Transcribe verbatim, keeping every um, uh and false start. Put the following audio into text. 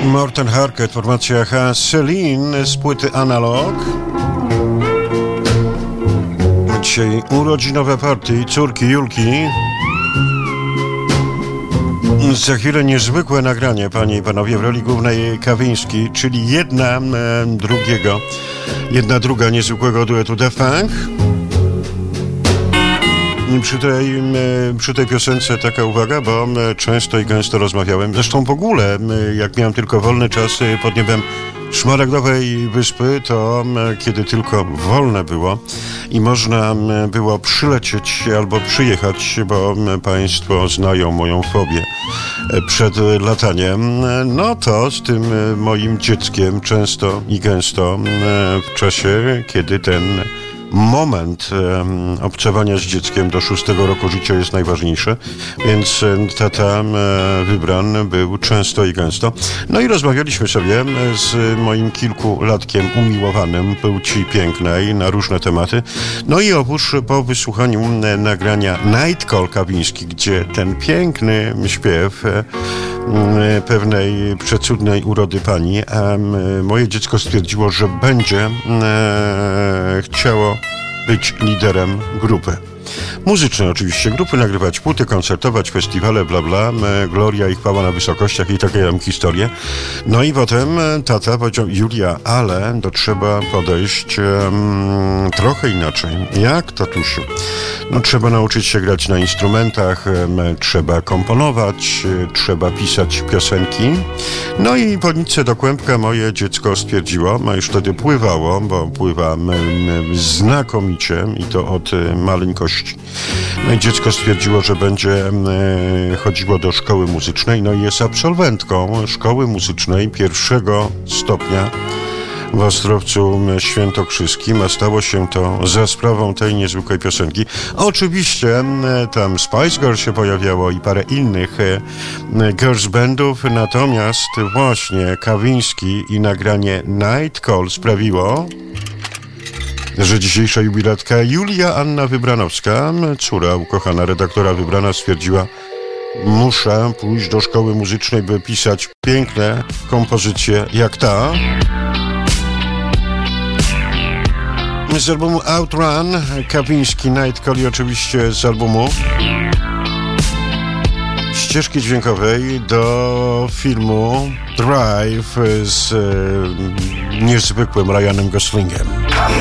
Morten Harket, formacja H. Celine z płyty Analog. Dzisiaj urodzinowe party córki Julki. Za chwilę niezwykłe nagranie, panie i panowie, w roli głównej Kawiński, czyli jedna e, drugiego, jedna druga niezwykłego duetu Daft Punk. Przy tej, przy tej piosence taka uwaga, bo często i gęsto rozmawiałem, zresztą w ogóle, jak miałem tylko wolny czas pod niebem Szmaragdowej Wyspy, to kiedy tylko wolne było i można było przylecieć albo przyjechać, bo państwo znają moją fobię przed lataniem, no to z tym moim dzieckiem często i gęsto w czasie, kiedy ten moment um, obcowania z dzieckiem do szóstego roku życia jest najważniejszy, więc tata um, wybran był często i gęsto. No i rozmawialiśmy sobie z moim kilkulatkiem umiłowanym płci pięknej na różne tematy. No i oprócz po wysłuchaniu nagrania Night Call Kawiński, gdzie ten piękny śpiew pewnej przecudnej urody pani, a moje dziecko stwierdziło, że będzie e, chciało być liderem grupy. Muzyczne oczywiście, grupy, nagrywać płyty, koncertować, festiwale, bla bla, gloria i chwała na wysokościach i takie tam historie. No i potem tata powiedział: Julia, ale to trzeba podejść um, trochę inaczej. Jak, tatusiu? No trzeba nauczyć się grać na instrumentach, um, trzeba komponować, trzeba pisać piosenki. No i po nitce do kłębka moje dziecko stwierdziło, a już wtedy pływało, bo pływa um, znakomicie i to od um, maleńkości. No i dziecko stwierdziło, że będzie e, chodziło do szkoły muzycznej, no i jest absolwentką szkoły muzycznej pierwszego stopnia w Ostrowcu Świętokrzyskim, a stało się to za sprawą tej niezwykłej piosenki. Oczywiście e, tam Spice Girls się pojawiało i parę innych e, girls bandów, natomiast właśnie Kawiński i nagranie Night Call sprawiło, że dzisiejsza jubilatka Julia Anna Wybranowska, córa ukochana redaktora Wybrana, stwierdziła: muszę pójść do szkoły muzycznej, by pisać piękne kompozycje jak ta. Z albumu Outrun, Kawiński, Night Call i oczywiście z albumu ścieżki dźwiękowej do filmu Drive z e, niezwykłym Ryanem Goslingiem.